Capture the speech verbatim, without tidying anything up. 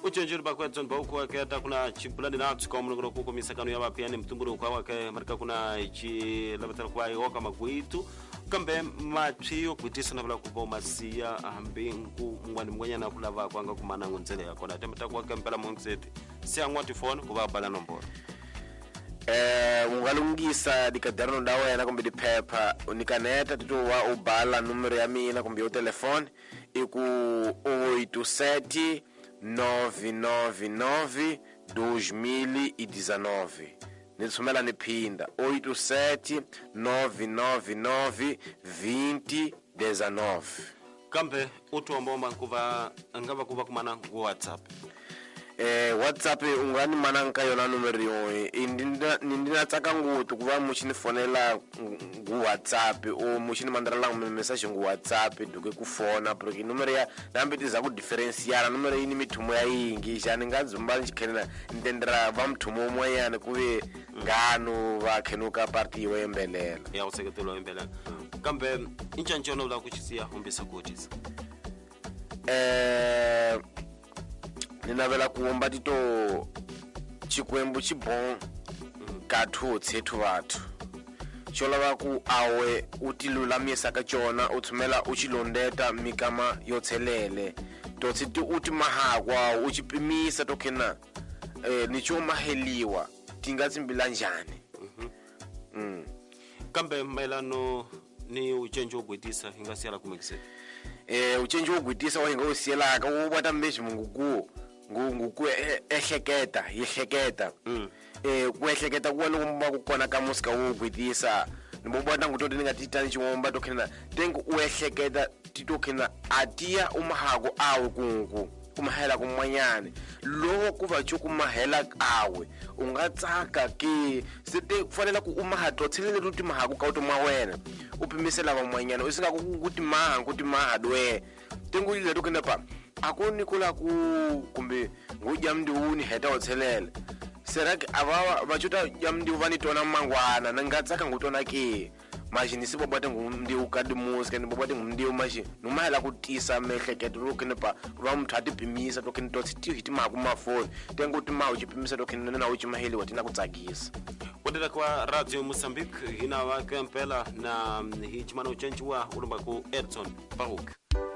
Uchenjuri bakweton ba uko aketa kuna chipulani na tsuko muno kuko misakano ya bapiane mtumburo kwa wake marika kuna ichi labatara kwa yoka magwitu kambe machiyo kwitisa na bla kuko masia hambi nku ngwani mngwanya na kulava kwanga kumana ngonzele yako na temeta kwa kampela monseti si angwati phone kuba bala nomboro eh ungalungisa dikadaro ndawo yana kumbe dipepa unikaneta tito wa ubala numero ya mina kumbe o telefone iku oito sete nove nove nove dois mil e dezenove. Nitsumela nipinda oito sete nove nove nove vinte dezenove. Kambe utu ambomba kuva ngaba kuva kumana ku WhatsApp. Eh WhatsApp ungani mananka yona numero yo indinda nindina tsaka ngutu kuva muchini fonela ngu WhatsApp o muchini mandala mu message ngu WhatsApp duke ku phone porque numero ya nambe tiza ku differentiate numero ini mithumo ya yingi jani ngazumba nchikhenela ndendera va mthumo moyana kuve ngano va khenuka party wembelela ya useketelo wembelela kambe inchanchono la kuchisia hombesa kotisa eh ninavela kuomba tito chikwembu chibon kathu tsethu vathu chola ku awe utilulamisa ka chona uthumela uchilondeta mikama yotselele to tsithi uti mahakwa uchipimisa tokhena eh nicho maheliwa tingatsimbila njani mhm kambe mailano ni uchenjo gwetisa ingasiala kumekiseta eh uchenjo ogwitisa wa ingosiyela ka ubata mbeji munguku nguku ehleketa yehleketa mm eh kwehleketa kuwona kumba kukona ka musika wogwitisa nibobona ngutoti ningatitani chimomba tokhena tengu uehleketa titokhena atia umahako awe kungu kumahela kumanyane lo kuva chokumahela awe ungatsaka ke sete kufanele ku umahato tselele ruti mahako ka utomwa wena upimisela bamanyane usinga ukuthi maha ukuthi mahadwe tengu ile tokhena pa akoni kula ku kumbe ngujamndi uni heta otselele serake abawa bachuta jamndi uvani tona mangwana nangatsaka ngutona ke mashini sibo bate ngumndi ukadi musika ni bobate ngumndi umashi numahela kutisa mehleketo lokene pa ba mthati pimisa tokene tothi hiti maku mafoni tengo kuti ma uchipimisa tokene na uchimaheli watina kutsagisa wadela kwa Radio Mozambique ina wa kampela na hichimano uchenjwa ulumba ku Edson Baruch